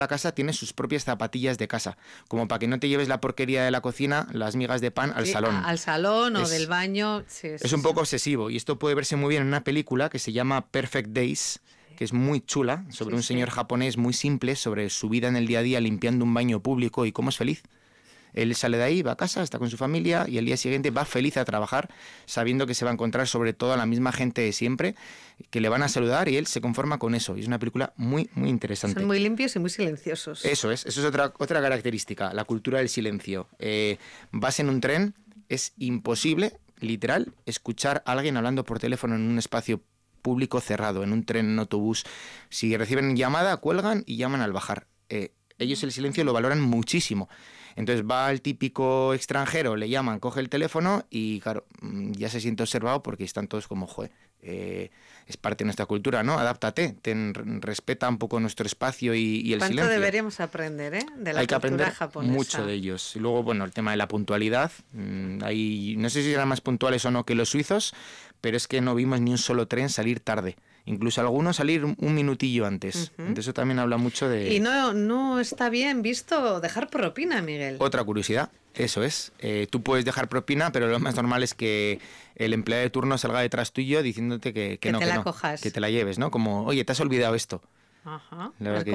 la casa tiene sus propias zapatillas de casa, como para que no te lleves la porquería de la cocina, las migas de pan al salón. Al salón o del baño. Sí, es un poco obsesivo, y esto puede verse muy bien en una película que se llama Perfect Days, que es muy chula, sobre un señor japonés muy simple, sobre su vida en el día a día limpiando un baño público y cómo es feliz. Él sale de ahí, va a casa, está con su familia y el día siguiente va feliz a trabajar, sabiendo que se va a encontrar sobre todo a la misma gente de siempre, que le van a saludar, y él se conforma con eso. Y es una película muy, muy interesante. Son muy limpios y muy silenciosos. Eso es otra característica, la cultura del silencio. Vas en un tren, es imposible, literal, escuchar a alguien hablando por teléfono en un espacio público cerrado, en un tren, en un autobús. Si reciben llamada, cuelgan y llaman al bajar. Ellos el silencio lo valoran muchísimo. Entonces va el típico extranjero, le llaman, coge el teléfono y claro, ya se siente observado porque están todos como, joder, es parte de nuestra cultura, ¿no? Adáptate, respeta un poco nuestro espacio y el ¿Cuánto silencio. Deberíamos aprender, de la Hay que cultura aprender japonesa? mucho de ellos. Y luego, bueno, el tema de la puntualidad. No sé si eran más puntuales o no que los suizos, pero es que no vimos ni un solo tren salir tarde. Incluso algunos salir un minutillo antes. Entonces eso también habla mucho de... Y no está bien visto dejar propina, Miguel. Otra curiosidad, eso es. Tú puedes dejar propina, pero lo más normal es que el empleado de turno salga detrás tuyo diciéndote que no, cojas. que te la lleves, ¿no? Como, oye, te has olvidado esto. Ajá.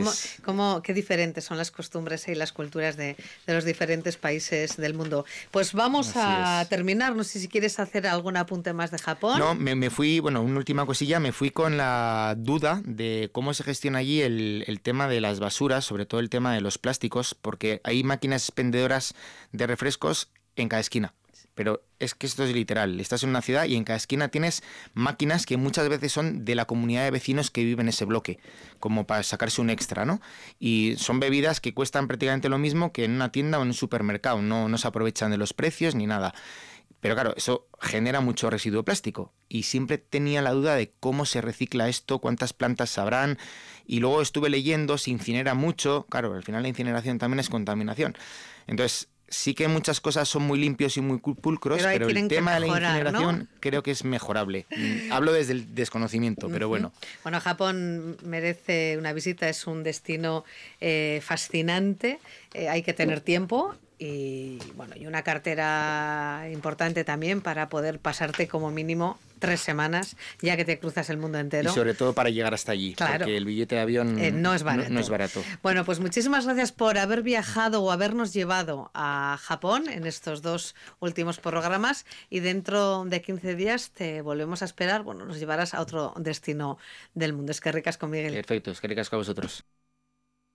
Qué diferentes son las costumbres y las culturas de los diferentes países del mundo. Pues vamos a terminar. No sé si quieres hacer algún apunte más de Japón. No, me fui, una última cosilla, me fui con la duda de cómo se gestiona allí el tema de las basuras, sobre todo el tema de los plásticos, porque hay máquinas expendedoras de refrescos en cada esquina. Pero es que esto es literal, estás en una ciudad y en cada esquina tienes máquinas que muchas veces son de la comunidad de vecinos que viven en ese bloque, como para sacarse un extra, ¿no? Y son bebidas que cuestan prácticamente lo mismo que en una tienda o en un supermercado, no se aprovechan de los precios ni nada. Pero claro, eso genera mucho residuo plástico y siempre tenía la duda de cómo se recicla esto, cuántas plantas sabrán, y luego estuve leyendo, se incinera mucho, claro, al final la incineración también es contaminación. Entonces, sí que muchas cosas son muy limpios y muy pulcros, pero el tema de la incineración, ¿no?, creo que es mejorable. Hablo desde el desconocimiento, pero bueno. Bueno, Japón merece una visita, es un destino fascinante, hay que tener tiempo y una cartera importante también para poder pasarte como mínimo 3 semanas, ya que te cruzas el mundo entero. Y sobre todo para llegar hasta allí, claro, porque el billete de avión no es barato. No es barato. Bueno, pues muchísimas gracias por haber viajado o habernos llevado a Japón en estos 2 últimos programas, y dentro de 15 días te volvemos a esperar, nos llevarás a otro destino del mundo. Es que ricasco, Miguel. Perfecto, es que ricasco a vosotros.